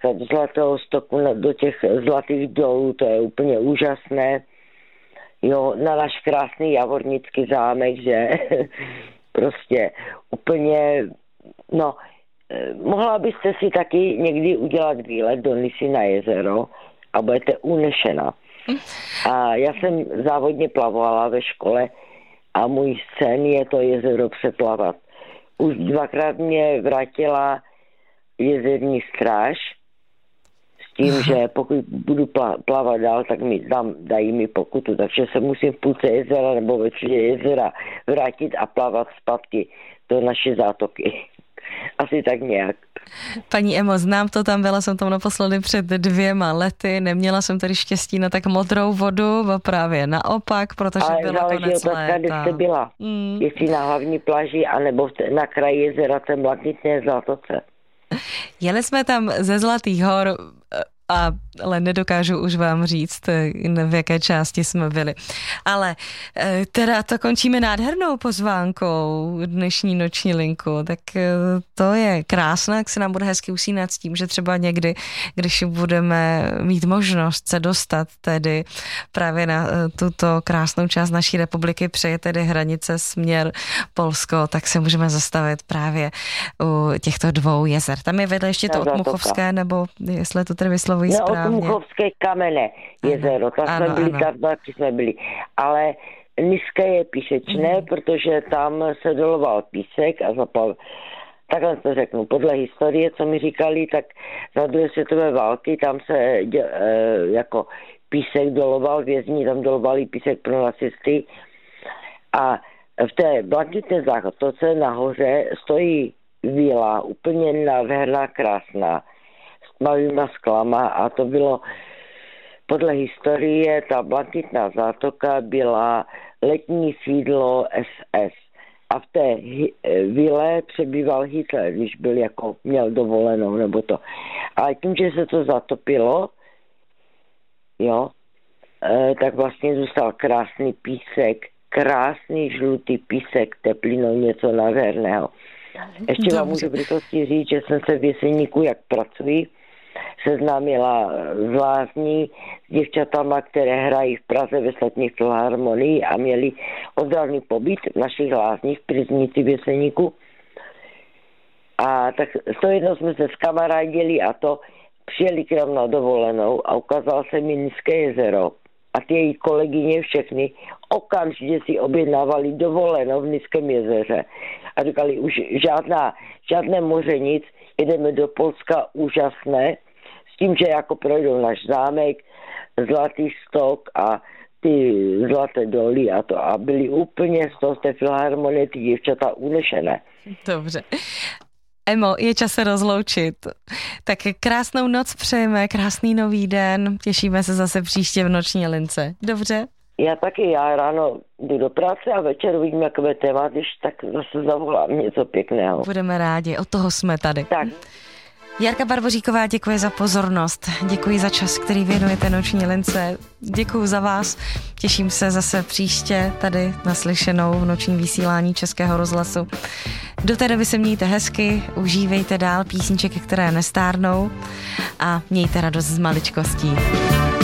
dostat z Zlatého stoku do těch zlatých dolů, to je úplně úžasné. Jo, na náš krásný Javornický zámek, že prostě úplně, no, mohla byste si taky někdy udělat výlet do Nisy na jezero a budete unešena. A já jsem závodně plavala ve škole a můj sen je to jezero přeplavat. Už 2krát mě vrátila jezerní stráž s tím, že pokud budu plavat dál, tak dají mi pokutu. Takže se musím v půlce jezera nebo ve středě jezera vrátit a plavat zpátky do naší zátoky. Asi tak nějak. Paní Emo, znám to, tam byla jsem tam naposledy před 2 lety, neměla jsem tady štěstí na tak modrou vodu, právě naopak, protože bylo konec léta. Kde jste byla, jestli na hlavní pláži, anebo na kraji jezera té Blanitné Zlatoce. Jeli jsme tam ze Zlatých hor, ale nedokážu už vám říct, v jaké části jsme byli. Ale teda to končíme nádhernou pozvánkou dnešní noční linku, tak to je krásné, jak se nám bude hezky usínat s tím, že třeba někdy, když budeme mít možnost se dostat tedy právě na tuto krásnou část naší republiky, přeje tedy hranice směr Polsko, tak se můžeme zastavit právě u těchto 2 jezer. Tam je vedle ještě to Otmuchovské, nebo jestli to tedy vyslovují správně. Otmuchovské kamene jezero, tam jsme byli, ale Niské je písečné, protože tam se doloval písek a zapal. Takhle to řeknu, podle historie, co mi říkali, tak za 2. světové války tam se jako písek doloval, vězni tam dolovali písek pro nacisty a v té Blanitné Zátoce nahoře stojí vila, úplně nádherná, krásná, s malýma sklama a to bylo podle historie, ta Blanitná zátoka byla letní sídlo SS. A v té vile přebýval Hitler, když byl měl dovolenou nebo to. Ale tím, že se to zatopilo, jo, tak vlastně zůstal krásný písek, krásný žlutý písek, teplinou, něco nádherného. Ještě vám můžu v rychlosti říct, že jsem se v Jeseníku, jak pracuji, seznámila z lázní s děvčatama, které hrají v Praze ve Státní filharmonii a měli ozdravný pobyt v našich lázních v Priznici v Jeseníku. A tak s to jednou jsme se skamarádili a to přijeli k nám na dovolenou a ukázal se mi Niské jezero. A ty její kolegyně všechny okamžitě si objednávali dovolenou v Niském jezeře. A říkali, už žádné moře nic, jedeme do Polska, úžasné, s tím, že jako projdou náš zámek, Zlatý stok a ty zlaté doly a to. A byli úplně z té filharmonie ty děvčata unešené. Dobře. Emo, je čas se rozloučit. Tak krásnou noc přejeme, krásný nový den. Těšíme se zase příště v noční lince. Dobře? Já ráno jdu do práce a večer uvidím, jakové téma, když tak zase zavolám něco pěkného. Budeme rádi, od toho jsme tady. Tak. Jarka Barboříková, děkuji za pozornost, děkuji za čas, který věnujete noční lince, děkuji za vás, těším se zase příště tady naslyšenou v nočním vysílání Českého rozhlasu. Do té doby se mějte hezky, užívejte dál písničky, které nestárnou a mějte radost z maličkostí.